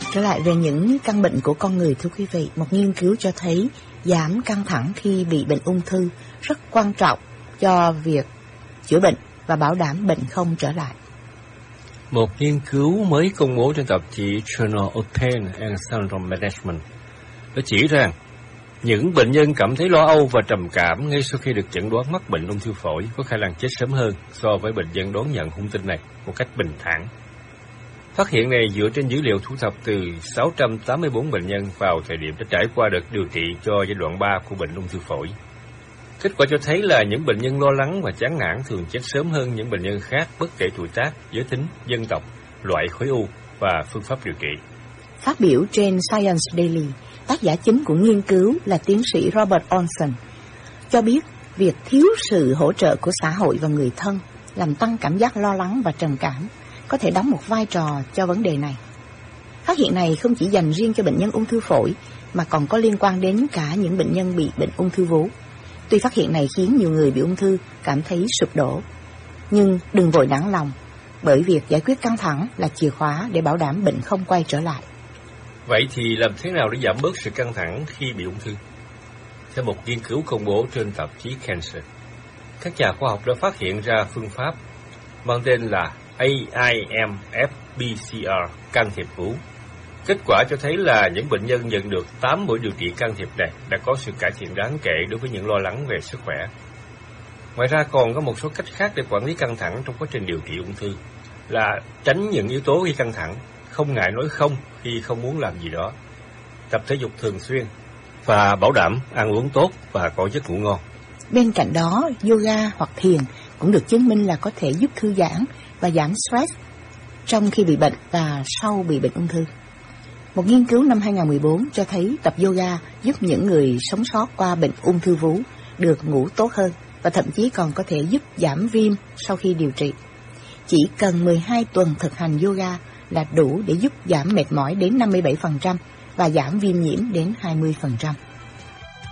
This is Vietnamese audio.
Trở lại về những căn bệnh của con người, thưa quý vị, một nghiên cứu cho thấy giảm căng thẳng khi bị bệnh ung thư rất quan trọng cho việc chữa bệnh và bảo đảm bệnh không trở lại. Một nghiên cứu mới công bố trên tạp chí Journal of Pain and Syndrome Management đã chỉ rằng những bệnh nhân cảm thấy lo âu và trầm cảm ngay sau khi được chẩn đoán mắc bệnh ung thư phổi có khả năng chết sớm hơn so với bệnh nhân đón nhận thông tin này một cách bình thản. Phát hiện này dựa trên dữ liệu thu thập từ 684 bệnh nhân vào thời điểm đã trải qua đợt điều trị cho giai đoạn 3 của bệnh ung thư phổi. Kết quả cho thấy là những bệnh nhân lo lắng và chán nản thường chết sớm hơn những bệnh nhân khác bất kể tuổi tác, giới tính, dân tộc, loại khối u và phương pháp điều trị. Phát biểu trên Science Daily, tác giả chính của nghiên cứu là tiến sĩ Robert Olson cho biết việc thiếu sự hỗ trợ của xã hội và người thân làm tăng cảm giác lo lắng và trầm cảm có thể đóng một vai trò cho vấn đề này. Phát hiện này không chỉ dành riêng cho bệnh nhân ung thư phổi mà còn có liên quan đến cả những bệnh nhân bị bệnh ung thư vú. Tuy phát hiện này khiến nhiều người bị ung thư cảm thấy sụp đổ, nhưng đừng vội nản lòng, bởi việc giải quyết căng thẳng là chìa khóa để bảo đảm bệnh không quay trở lại. Vậy thì làm thế nào để giảm bớt sự căng thẳng khi bị ung thư? Theo một nghiên cứu công bố trên tạp chí Cancer, các nhà khoa học đã phát hiện ra phương pháp mang tên là AIMFBCR can thiệp vú. Kết quả cho thấy là những bệnh nhân nhận được 8 buổi điều trị can thiệp này đã có sự cải thiện đáng kể đối với những lo lắng về sức khỏe. Ngoài ra còn có một số cách khác để quản lý căng thẳng trong quá trình điều trị ung thư là tránh những yếu tố gây căng thẳng, không ngại nói không khi không muốn làm gì đó, tập thể dục thường xuyên và bảo đảm ăn uống tốt và có giấc ngủ ngon. Bên cạnh đó, yoga hoặc thiền cũng được chứng minh là có thể giúp thư giãn và giảm stress trong khi bị bệnh và sau bị bệnh ung thư. Một nghiên cứu năm 2014 cho thấy tập yoga giúp những người sống sót qua bệnh ung thư vú được ngủ tốt hơn và thậm chí còn có thể giúp giảm viêm sau khi điều trị. Chỉ cần 12 tuần thực hành yoga là đủ để giúp giảm mệt mỏi đến 57% và giảm viêm nhiễm đến 20%.